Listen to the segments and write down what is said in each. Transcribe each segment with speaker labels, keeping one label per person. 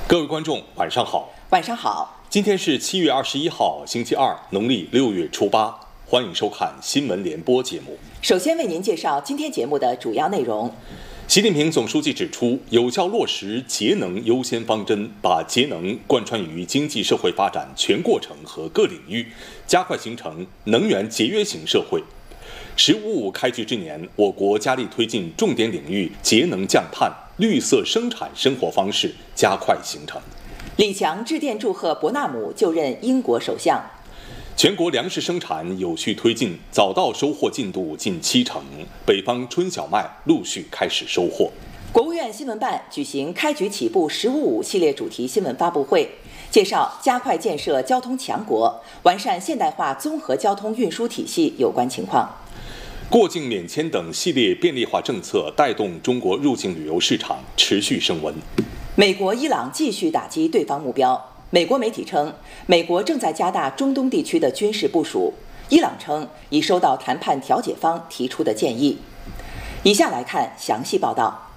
Speaker 1: 各位观众，晚上好。
Speaker 2: 晚上好。
Speaker 1: 今天是7月21号，星期二，农历6月初8。欢迎收看新闻联播节目。
Speaker 2: 首先为您介绍今天节目的主要内容。
Speaker 1: 习近平总书记指出，有效落实节能优先方针，把节能贯穿于经济社会发展全过程和各领域，加快形成能源节约型社会。“15+5”开局之年，我国加力推进重点领域节能降碳、绿色生产生活方式加快形成。
Speaker 2: 李强致电祝贺伯纳姆就任英国首相。
Speaker 1: 全国粮食生产有序推进，早稻收获进度近70%，北方春小麦陆续开始收获。
Speaker 2: 国务院新闻办举行开局起步“15+5”系列主题新闻发布会，介绍加快建设交通强国、完善现代化综合交通运输体系有关情况。
Speaker 1: 过境免签等系列便利化政策带动中国入境旅游市场持续升温。
Speaker 2: 美国、伊朗继续打击对方目标。美国媒体称，美国正在加大中东地区的军事部署。伊朗称已收到谈判调解方提出的建议。以下来看详细报道。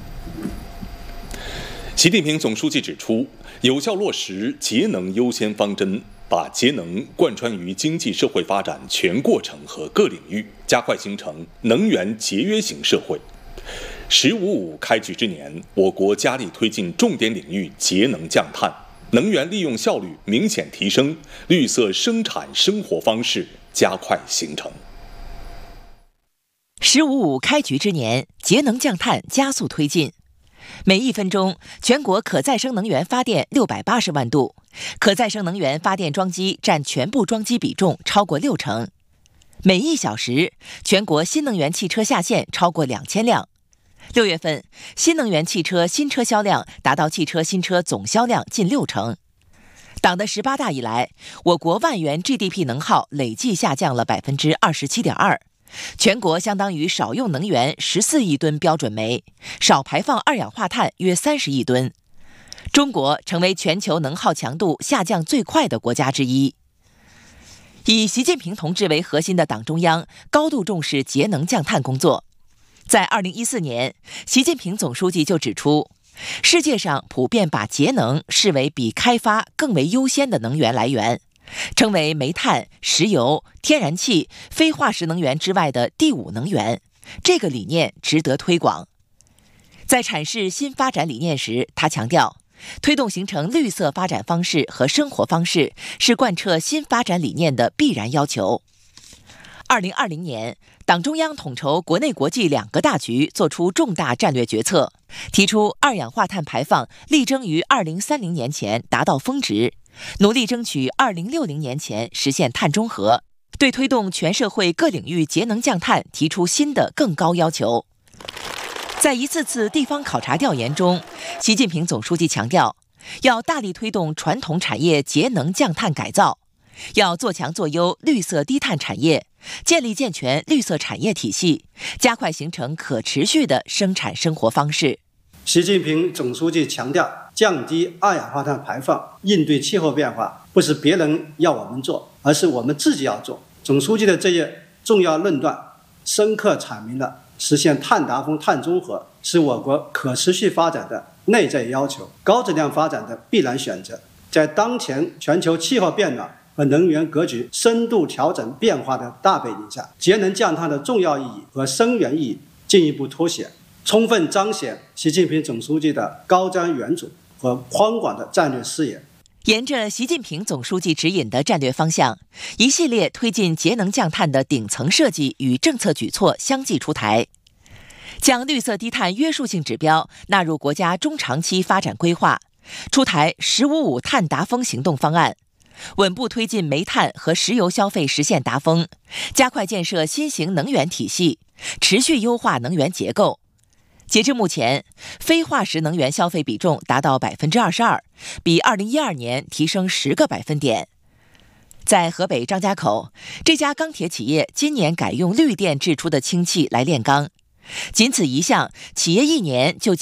Speaker 1: 习近平总书记指出，有效落实节能优先方针，把节能贯穿于经济社会发展全过程和各领域，加快形成能源节约型社会。“15+5”开局之年，我国加力推进重点领域节能降碳，能源利用效率明显提升，绿色生产生活方式加快形成。
Speaker 2: “15+5”开局之年，节能降碳加速推进。每1分钟，全国可再生能源发电680万度，可再生能源发电装机占全部装机比重超过60%。每1小时，全国新能源汽车下线超过2000辆。6月份，新能源汽车新车销量达到汽车新车总销量近60%。党的18大以来，我国万元 GDP 能耗累计下降了27.2%，全国相当于少用能源14亿吨标准煤，少排放二氧化碳约30亿吨。中国成为全球能耗强度下降最快的国家之一。以习近平同志为核心的党中央高度重视节能降碳工作。在2014年，习近平总书记就指出，世界上普遍把节能视为比开发更为优先的能源来源，称为煤炭、石油、天然气、非化石能源之外的第5能源。这个理念值得推广。在阐释新发展理念时，他强调，推动形成绿色发展方式和生活方式是贯彻新发展理念的必然要求。2020年，党中央统筹国内国际2个大局，作出重大战略决策，提出二氧化碳排放力争于2030年前达到峰值，努力争取2060年前实现碳中和，对推动全社会各领域节能降碳提出新的更高要求。在一次次地方考察调研中，习近平总书记强调，要大力推动传统产业节能降碳改造，要做强做优绿色低碳产业，建立健全绿色产业体系，加快形成可持续的生产生活方式。
Speaker 3: 习近平总书记强调，降低二氧化碳排放，应对气候变化，不是别人要我们做，而是我们自己要做。总书记的这一重要论断，深刻阐明了实现碳达峰、碳中和是我国可持续发展的内在要求，高质量发展的必然选择。在当前全球气候变暖和能源格局深度调整变化的大背景下，节能降碳的重要意义和深远意义进一步凸显，充分彰显习近平总书记的高瞻远瞩和宽广的战略视野。
Speaker 2: 沿着习近平总书记指引的战略方向，一系列推进节能降碳的顶层设计与政策举措相继出台，将绿色低碳约束性指标纳入国家中长期发展规划，出台“15+5”碳达峰行动方案，稳步推进煤炭和石油消费实现达峰，加快建设新型能源体系，持续优化能源结构。截至目前，非化石能源消费比重达到22%，比2012年提升10个百分点。在河北张家口，这家钢铁企业今年改用绿电制出的氢气来炼钢，仅此一项，企业1年就